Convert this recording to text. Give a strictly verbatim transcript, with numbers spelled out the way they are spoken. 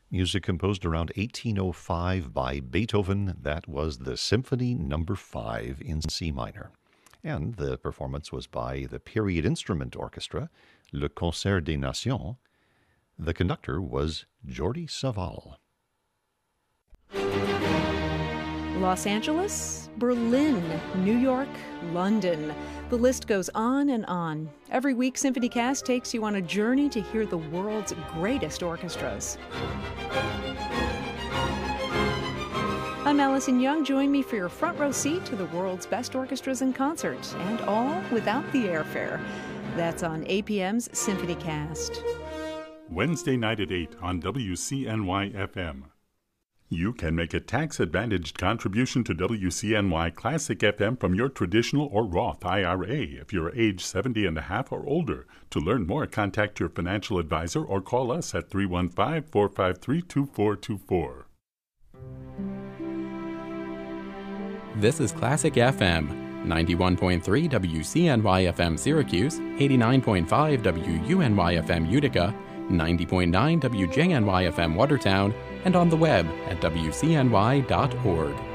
Music composed around eighteen oh five by Beethoven. That was the Symphony Number five in C minor. And the performance was by the Period Instrument Orchestra, Le Concert des Nations. The conductor was Jordi Savall. Los Angeles, Berlin, New York, London. The list goes on and on. Every week, SymphonyCast takes you on a journey to hear the world's greatest orchestras. I'm Allison Young. Join me for your front row seat to the world's best orchestras in concert, and all without the airfare. That's on A P M's SymphonyCast. Wednesday night at eight on W C N Y F M. You can make a tax-advantaged contribution to W C N Y Classic F M from your traditional or Roth I R A if you're age seventy and a half or older. To learn more, contact your financial advisor or call us at three one five, four five three, two four two four. This is Classic F M, ninety-one point three W C N Y F M Syracuse, eighty-nine point five W U N Y F M Utica, ninety point nine W J N Y F M Watertown, and on the web at W C N Y dot org.